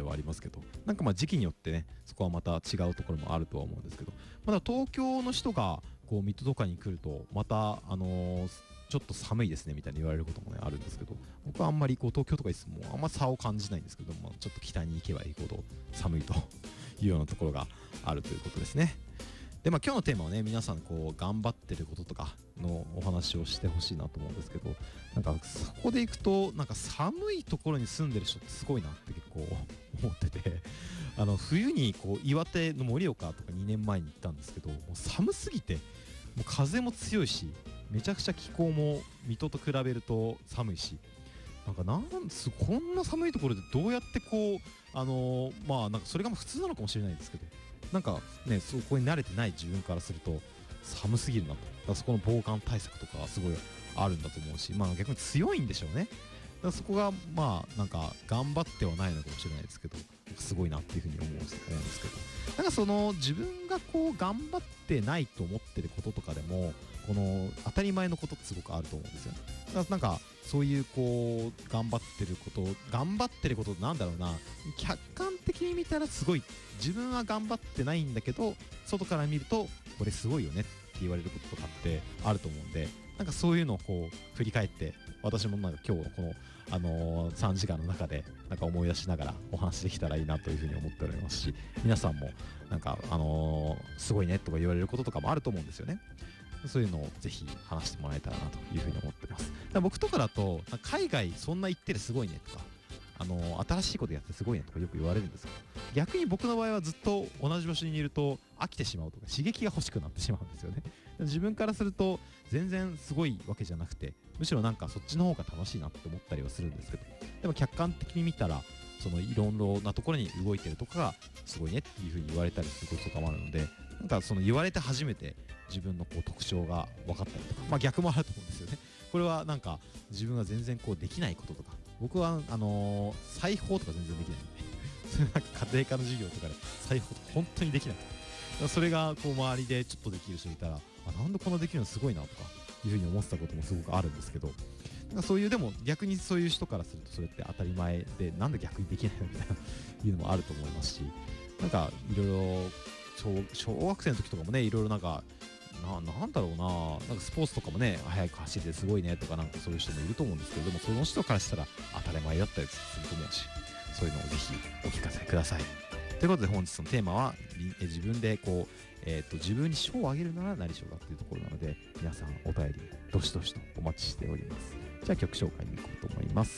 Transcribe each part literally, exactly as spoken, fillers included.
はありますけど、なんかまあ時期によってねそこはまた違うところもあるとは思うんですけど、まだ東京の人がこう水戸とかに来るとまたあのーちょっと寒いですねみたいに言われることもねあるんですけど、僕はあんまりこう東京とかいつもあんま差を感じないんですけども、ちょっと北に行けば行くほど寒いというようなところがあるということですね。でまあ今日のテーマはね、皆さんこう頑張ってることとかのお話をしてほしいなと思うんですけど、なんかそこで行くとなんか寒いところに住んでる人ってすごいなって結構思ってて、あの冬にこう岩手の盛岡とかにねんまえに行ったんですけど、もう寒すぎてもう風も強いし、めちゃくちゃ気候も水戸と比べると寒いし、なんかなんすこんな寒いところでどうやってこうあのー、まあなんかそれが普通なのかもしれないですけど、なんかねそこに慣れてない自分からすると寒すぎるなと。だからそこの防寒対策とかすごいあるんだと思うし、まあ逆に強いんでしょうね。だからそこがまあなんか頑張ってはないのかもしれないですけど、すごいなっていうふうに思うんです思うんですけど、なんかその自分がこう頑張ってないと思ってることとかでもこの当たり前のことってすごくあると思うんですよね。だからなんかそういうこう頑張ってること頑張ってることなんだろうな、客観的に見たらすごい自分は頑張ってないんだけど外から見るとこれすごいよねって言われることとかってあると思うんで、なんかそういうのをこう振り返って私もなんか今日のこの、あのー、さんじかんの中でなんか思い出しながらお話できたらいいなというふうに思っておりますし、皆さんもなんか、あのー、すごいねとか言われることとかもあると思うんですよね。そういうのをぜひ話してもらえたらなというふうに思ってます。だから僕とかだと海外そんな行ってるすごいねとか、あのー、新しいことやってすごいねとかよく言われるんですよ。逆に僕の場合はずっと同じ場所にいると飽きてしまうとか刺激が欲しくなってしまうんですよね。自分からすると全然すごいわけじゃなくて、むしろなんかそっちの方が楽しいなって思ったりはするんですけど、でも客観的に見たらそのいろいろなところに動いてるとかがすごいねっていう風に言われたりすることとかもあるので、なんかその言われて初めて自分のこう特徴が分かったりとか、まあ逆もあると思うんですよね。これはなんか自分が全然こうできないこととか、僕はあのー、裁縫とか全然できないんでなんか家庭科の授業とかで裁縫とか本当にできなくて、それがこう周りでちょっとできる人いたら、あなんでこんなできるのすごいなとかいうふうに思ってたこともすごくあるんですけど、なんかそういうでも逆にそういう人からするとそれって当たり前で、なんで逆にできないのみたいないうのもあると思いますし、なんかいろいろ小学生の時とかもね、いろいろなんかななんだろうな、なんかスポーツとかもね速く走ってすごいねとかなんかそういう人もいると思うんですけど、でもその人からしたら当たり前だったりすると思うし、そういうのをぜひお聞かせください。ということで本日のテーマはえ自分でこう、えー、と自分に賞をあげるなら何賞だっていうところなので、皆さんお便りどしどしとお待ちしております。じゃあ曲紹介に行こうと思います。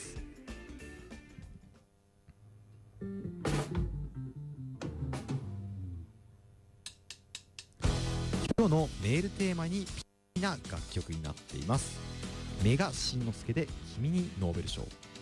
今日のメールテーマにぴったりな楽曲になっています。メガしんのすけで君にノーベル賞。